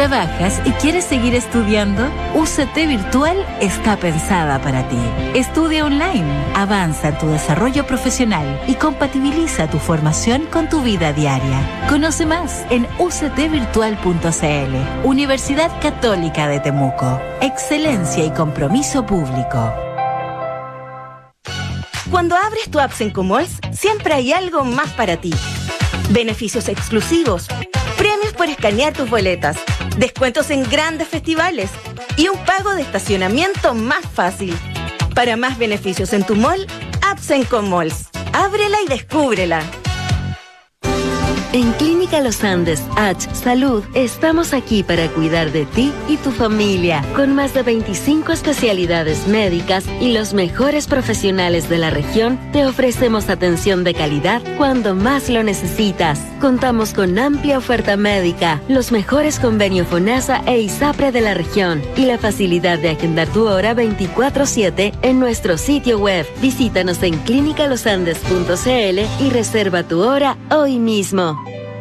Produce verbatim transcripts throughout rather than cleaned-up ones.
¿Trabajas y quieres seguir estudiando? U C T Virtual está pensada para ti. Estudia online, avanza en tu desarrollo profesional y compatibiliza tu formación con tu vida diaria. Conoce más en u c t virtual punto c l. Universidad Católica de Temuco. Excelencia y compromiso público. Cuando abres tu app Sencomalls, siempre hay algo más para ti. Beneficios exclusivos, premios por escanear tus boletas, descuentos en grandes festivales y un pago de estacionamiento más fácil. Para más beneficios en tu mall, app Sencomalls. Ábrela y descúbrela. En Clínica Los Andes H Salud estamos aquí para cuidar de ti y tu familia, con más de veinticinco especialidades médicas y los mejores profesionales de la región. Te ofrecemos atención de calidad cuando más lo necesitas. Contamos con amplia oferta médica, los mejores convenios FONASA e ISAPRE de la región y la facilidad de agendar tu hora veinticuatro siete en nuestro sitio web. Visítanos en clínica los andes punto c l y reserva tu hora hoy mismo.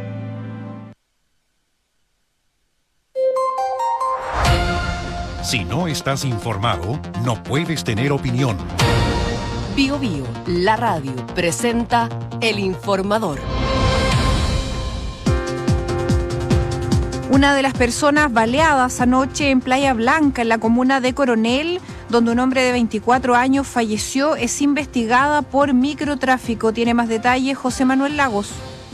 Si no estás informado, no puedes tener opinión. Bio Bio, la radio, presenta El Informador. Una de las personas baleadas anoche en Playa Blanca, en la comuna de Coronel, donde un hombre de veinticuatro años falleció, es investigada por microtráfico. Tiene más detalles José Manuel Lagos.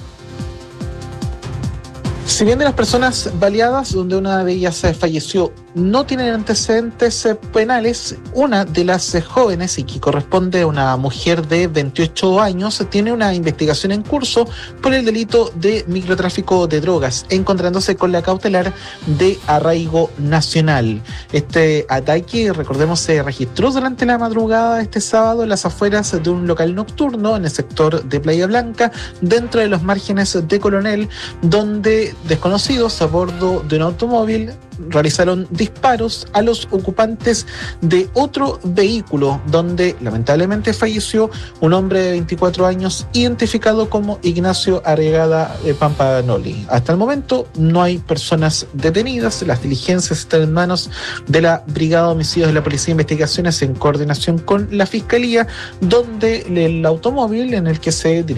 Si bien de las personas baleadas, donde una de ellas falleció, no tienen antecedentes penales, una de las jóvenes, y que corresponde a una mujer de veintiocho años, tiene una investigación en curso por el delito de microtráfico de drogas, encontrándose con la cautelar de arraigo nacional. Este ataque, recordemos, se registró durante la madrugada de este sábado en las afueras de un local nocturno en el sector de Playa Blanca, dentro de los márgenes de Coronel, donde desconocidos a bordo de un automóvil realizaron disparos a los ocupantes de otro vehículo, donde lamentablemente falleció un hombre de veinticuatro años identificado como Ignacio Arregada Pampanoli. Hasta el momento no hay personas detenidas. Las diligencias están en manos de la Brigada de Homicidios de la Policía de Investigaciones en coordinación con la Fiscalía, donde el automóvil en el que se